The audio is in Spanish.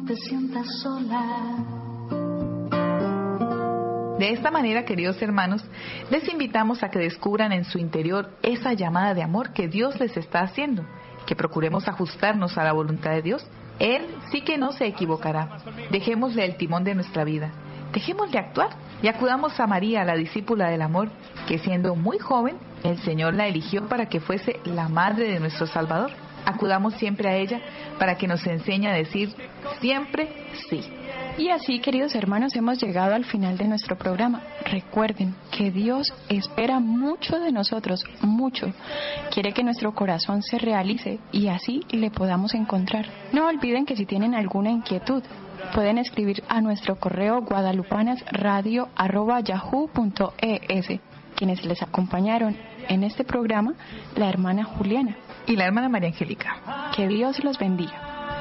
te sientas sola. De esta manera, queridos hermanos, les invitamos a que descubran en su interior esa llamada de amor que Dios les está haciendo, que procuremos ajustarnos a la voluntad de Dios. Él sí que no se equivocará. Dejémosle el timón de nuestra vida, dejémosle actuar y acudamos a María, la discípula del amor, que siendo muy joven, el Señor la eligió para que fuese la madre de nuestro Salvador. Acudamos siempre a ella para que nos enseñe a decir siempre sí. Y así, queridos hermanos, hemos llegado al final de nuestro programa. Recuerden que Dios espera mucho de nosotros, mucho. Quiere que nuestro corazón se realice y así le podamos encontrar. No olviden que si tienen alguna inquietud, pueden escribir a nuestro correo guadalupanasradio@yahoo.es. Quienes les acompañaron en este programa, la hermana Juliana y la hermana María Angélica. Que Dios los bendiga.